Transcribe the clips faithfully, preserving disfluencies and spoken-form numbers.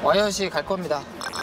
와이엇이 갈 겁니다.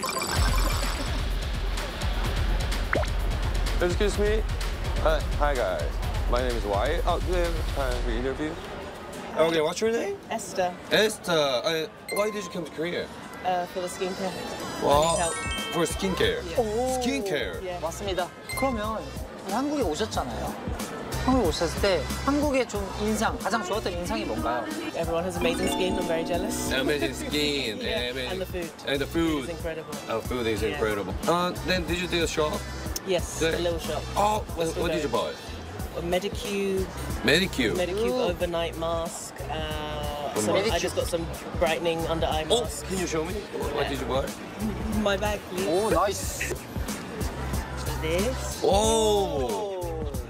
Excuse me. Hi, hi guys. My name is Wyatt. Oh, do you have time for interview? Okay, what's your name? Esther, Esther. Uh, why did you come to Korea? uh, for the skincare. I Wow. need help. For skincare. Yeah. Skincare. Yeah. 맞습니다. 그러면 한국에 오셨잖아요. 한국에 오셨을 때 한국의 좀 인상, 가장 좋았던 인상이 뭔가요? Everyone has amazing skin. I'm very jealous. Amazing skin. Yeah, amazing- and the food. And the food. It's incredible. Oh, food is Yeah. incredible. Uh, then did you do a shop? Yes, Good. a little shop. Oh, what, Still what did you buy? A Medicube, Medicube. Medicube Ooh. overnight mask. Uh, One some, more. I just got some brightening under eye Oh, mask. can you show me? What did you buy? My bag, please. 오, 나이스. This. Oh.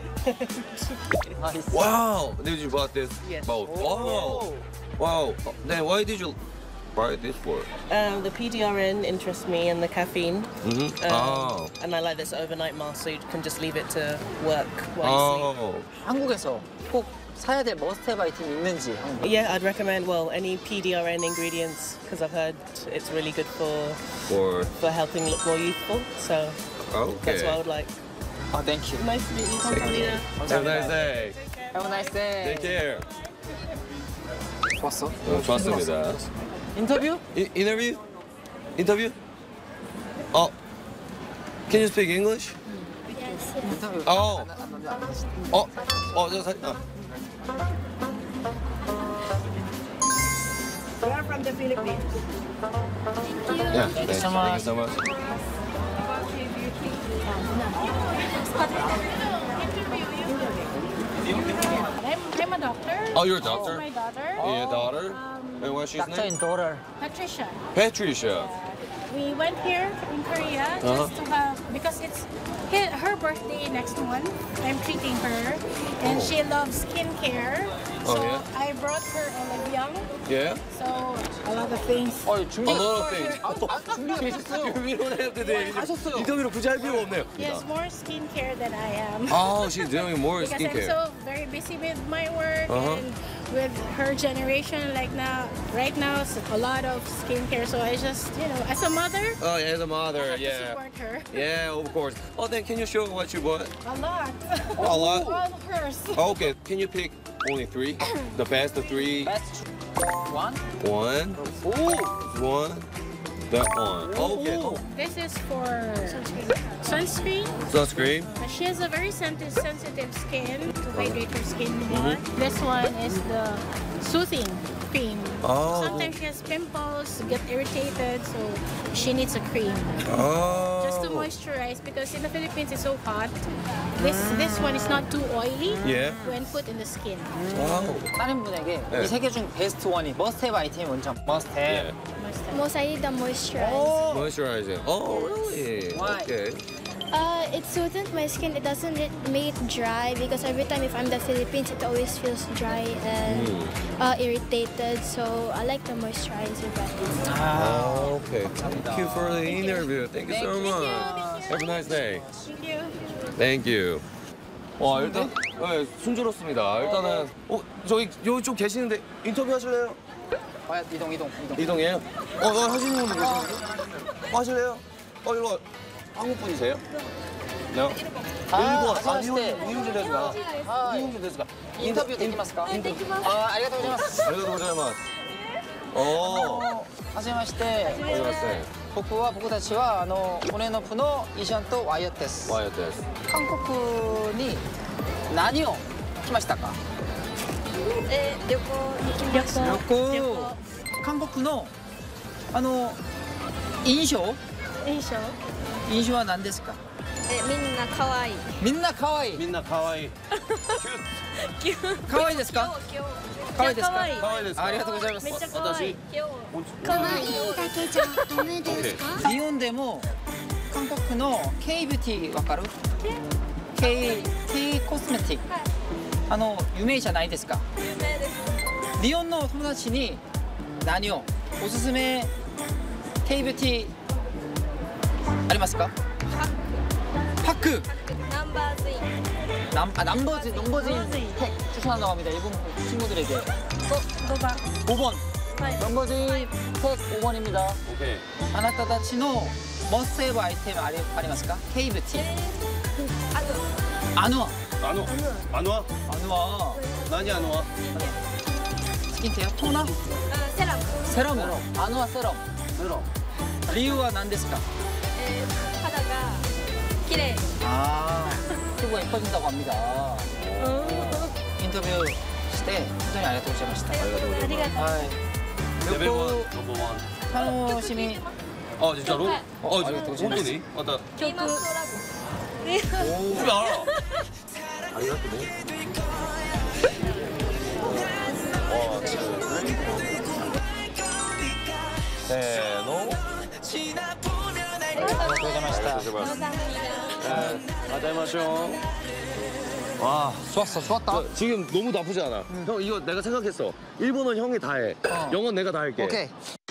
나이스. Wow. Did you buy this Yes. both? Oh. Wow. Wow. Then why did you buy this for? Um, the P D R N interests me and the caffeine. Mm-hmm. Um, oh. And I like this overnight mask, so you can just leave it to work while you sleep. Oh. 한국에서 꼭 사야 될 머스트헤브 아이템이 있는지 한번. Yeah, I'd recommend, well, any P D R N ingredients, because I've heard it's really good for For for helping look more youthful. So okay. that's what I would like. 아, 땡큐. Nice to meet you. 감사합니다. Have a nice day. Have a nice day. Take care. 좋았어? 어, 좋았습니다. 인터뷰? 이, interview? Interview? Oh. Can you speak English? 인터뷰. 어. 안- 안- 안- 안- 안- 어. 어, 저 사진. 어. We are from the Philippines. Yeah. Thank you so much. Thank you so much. I'm, I'm a doctor. Oh, you're a doctor? My daughter, Your daughter? Um, And what's she's 닥터 name? 인 도터. Patricia. Patricia. We went here in Korea Uh-huh. just to have, because it's hi- her birthday next month. I'm treating her, and Oh. she loves skincare. Oh, So yeah? I brought her Olive Young. Yeah? So a lot of things. 어, 준비. A lot of things. 아, 아, 준비되셨어요. We don't have to do 하셨어요. 인터뷰로 굳이 할 필요가 없네요. He has more skincare than I am. Oh, she's doing more Because I'm skincare. so very busy with my work Uh-huh. and with her generation, like now, right now, it's a lot of skincare. So I just, you know, as a mother, Oh, yeah, the I mother, have to yeah. support her. Yeah, of course. Oh, then can you show what you bought? A lot. A lot? All hers. Okay, can you pick only three? The best of three? 베스트 원. One, 오. one, that one. Okay. 오. This is for sunscreen. Sunscreen. Uh, She has a very sensitive, sensitive skin to hydrate her skin more. Mm-hmm. This one is the soothing cream. Oh. Sometimes she has pimples, get irritated, so she needs a cream. Oh. Just to moisturize, because in the Philippines it's so hot. This this one is not too oily Yeah. when put in the skin. Wow. 다른 분에게 네. 이 세 개 중 베스트 원이 머스트헤브 아이템이 뭔지 머스트헤브. Yeah. Most I need the moisturize. 오. Moisturizing. Oh, really? Why? Okay. Uh, it soothes my skin. It doesn't it make it dry because every time if I'm in the Philippines, it always feels dry and Mm. uh, irritated. So I like the moisturizer better. Oh, okay. Thank you for the interview. Thank you so Thank you. much. Have a nice day. Thank you. Thank you. 와 일단 네, 순조롭습니다. 일단은 어 저기 여기 좀 계시는데 인터뷰 하실래요? 아, 이동 이동 이동. 이동이에요? 어, 어 하시는 분도 계시는데? 어, 하실래요? 어 이거 한국 분이세요? No. 아, 일본 아 하시마시테. 日本人ですか? はい。 日本人ですか? インタビューできますか？ インタビュー。 あ、ありがとうございます。 ありがとうございます。おー。 はじめまして。 はじめまして。 僕は僕たちはあの骨のプのイシャンとワイヤットです。 ワイヤットです。 韓国に何を来ましたか？ え旅行に来ました。 旅行。韓国のあの印象？ 印象？ 印象は何ですか？ えみんな可愛い。 みんな可愛い。 みんな可愛い。 可愛いですか？可愛いですか？ 可愛い可愛いですか？ ありがとうございます。 めっちゃ可愛い。 私。 可愛いだけじゃダメですか？ 日本でも韓国の K ビューティーわかる？ K K コスメティック。あの有名じゃないですか？ 有名です。 日本の友達に何をおすすめ K ビューティーありますか？パック。 ナンバーズイン。 남, 아, 남버진, 넘버진 팩 추천한다고 합니다. 일본 친구들에게. Go, go back. 오 번. 번거지 팩 오 번입니다. 오케이. あなたたちのモストセーブアイテムありありますか？ケイブティ。アヌア。 안 와. 안 와? アヌア。 난이 안 와. 스킨케어? 토너? セラム 세럼. 아누아 세럼. 들어. 理由は何ですか? 肌が綺麗 아, 피부가 예뻐진다고 합니다. 인터뷰 시대 굉장히 아리가토 고자이마시타. ありがとう 하이. 레벨 요거 원, 넘버 원. 타노시미. 아, 진짜로? 어, 아, 이거 되게 혼돈이? 맞다. 曲 오, 알아. 아리가또네. 와, 진짜. 세노. 아리가토 고자이마시타. 아자이마쇼. 와, 좋았어, 좋았다. 저 지금 너무 나쁘지 않아. 형, 이거 내가 생각했어. 일본어는 형이 다 해. 어. 영어는 내가 다 할게. 오케이.